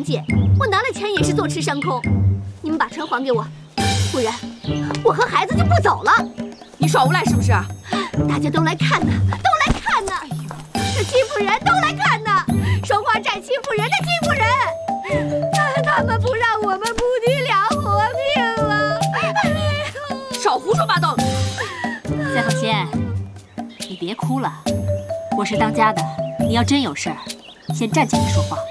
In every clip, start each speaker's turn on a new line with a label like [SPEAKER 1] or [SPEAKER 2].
[SPEAKER 1] 中介，我拿了钱也是坐吃山空。你们把船还给我，不然我和孩子就不走了。
[SPEAKER 2] 你耍无赖是不是？
[SPEAKER 1] 大家都来看呢，都来看呢！这欺负人都来看呢！双花寨欺负人的欺负人，他们不让我们母女俩活命了！
[SPEAKER 2] 少胡说八道！
[SPEAKER 3] 赛凤仙，你别哭了，我是当家的，你要真有事儿，先站起来说话。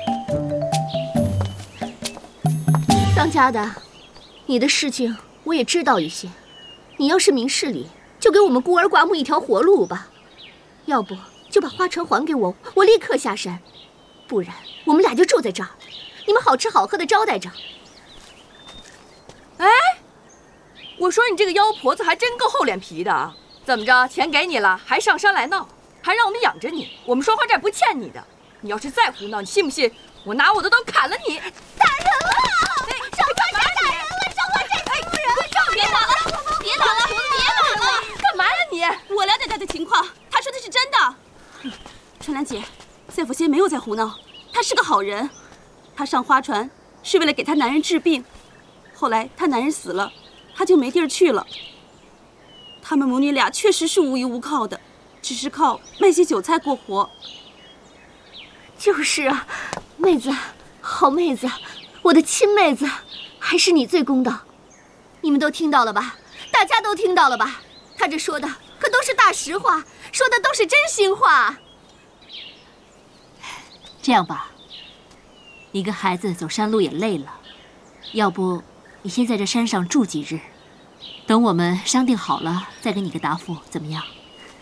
[SPEAKER 1] 当家的，你的事情我也知道一些，你要是明事理，就给我们孤儿寡母一条活路吧，要不就把花船还给我，我立刻下山，不然我们俩就住在这儿，你们好吃好喝的招待着。
[SPEAKER 2] 哎，我说你这个妖婆子还真够厚脸皮的啊！怎么着，钱给你了，还上山来闹，还让我们养着你，我们双花寨不欠你的。你要是再胡闹，你信不信我拿我的刀砍了你？
[SPEAKER 1] 打人了！双花寨打人了！双花寨欺负人！
[SPEAKER 3] 别打了！别打了！别打了！
[SPEAKER 2] 干嘛呀你？
[SPEAKER 4] 我了解他的情况，他说的是真的。春兰姐，赛福仙没有在胡闹，他是个好人。他上花船是为了给他男人治病，后来他男人死了，他就没地儿去了。他们母女俩确实是无依无靠的，只是靠卖些韭菜过活。
[SPEAKER 1] 就是啊，妹子，好妹子，我的亲妹子，还是你最公道。你们都听到了吧？大家都听到了吧？他这说的可都是大实话，说的都是真心话。
[SPEAKER 3] 这样吧，你跟孩子走山路也累了，要不你先在这山上住几日，等我们商定好了再给你个答复，怎么样？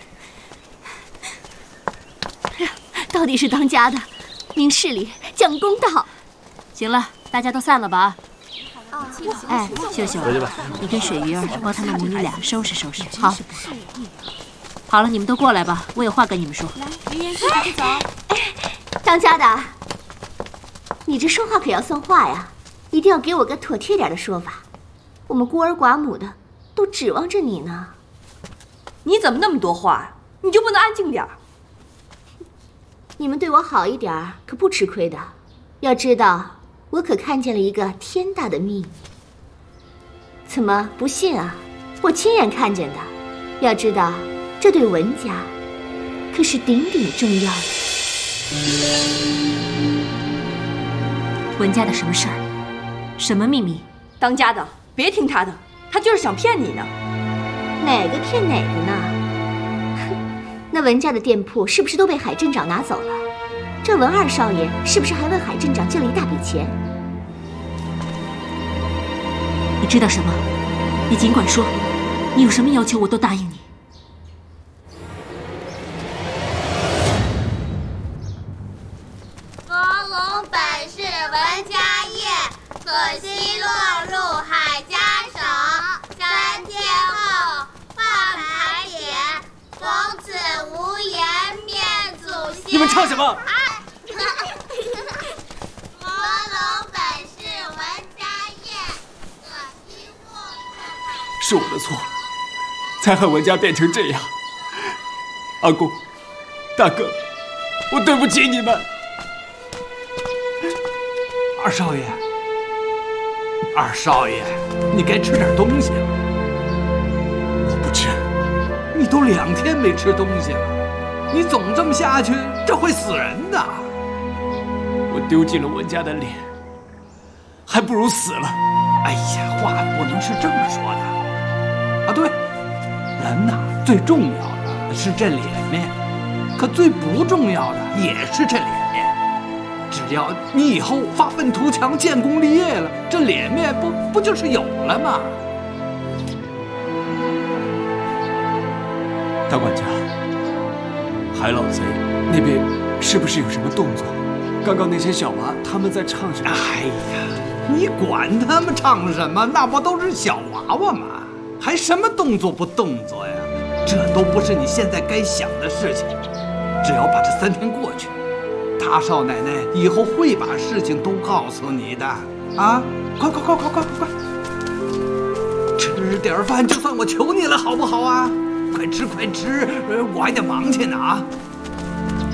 [SPEAKER 1] 到底是当家的，明事理，讲公道。
[SPEAKER 3] 行了，大家都散了吧啊！哎，秀秀，
[SPEAKER 5] 回去吧。
[SPEAKER 3] 你跟水鱼儿帮他们母女俩收拾收拾。好，好了，你们都过来吧，我有话跟你们说。
[SPEAKER 4] 来，云烟，快走。
[SPEAKER 1] 当家的，你这说话可要算话呀，一定要给我个妥帖点的说法。我们孤儿寡母的都指望着你呢。
[SPEAKER 2] 你怎么那么多话啊？你就不能安静点儿？
[SPEAKER 1] 你们对我好一点儿，可不吃亏的。要知道，我可看见了一个天大的秘密。怎么不信啊？我亲眼看见的。要知道，这对文家可是顶顶重要的。
[SPEAKER 3] 文家的什么事儿？什么秘密？
[SPEAKER 2] 当家的，别听他的，他就是想骗你呢。
[SPEAKER 1] 哪个骗哪个呢？那文家的店铺是不是都被海镇长拿走了？这文二少爷是不是还问海镇长借了一大笔钱？
[SPEAKER 3] 你知道什么？你尽管说，你有什么要求我都答应你。
[SPEAKER 6] 佛龙本是文家业，可惜落入海家手。3天后换牌匾，从此无颜面祖先。
[SPEAKER 5] 你们唱什么？
[SPEAKER 6] 佛龙本是文家业，可惜落入。
[SPEAKER 5] 是我的错，才害文家变成这样。阿公，大哥，我对不起你们。
[SPEAKER 7] 二少爷，二少爷，你该吃点东西了。
[SPEAKER 5] 我不吃。
[SPEAKER 7] 你都2天没吃东西了，你总这么下去，这会死人的。
[SPEAKER 5] 我丢尽了文家的脸，还不如死了。
[SPEAKER 7] 哎呀，话不能是这么说的。啊，对，人呐，最重要的是这脸面，可最不重要的也是这脸面。只要你以后发愤图强、建功立业了，这脸面不就是有了吗？
[SPEAKER 5] 大管家，海老贼那边是不是有什么动作？刚刚那些小娃他们在唱什么？
[SPEAKER 7] 哎呀，你管他们唱什么，那不都是小娃娃吗？还什么动作不动作呀？这都不是你现在该想的事情。只要把这3天过去，大少奶奶以后会把事情都告诉你的啊！快！吃点饭，就算我求你了，好不好啊？快吃，我还得忙去呢啊！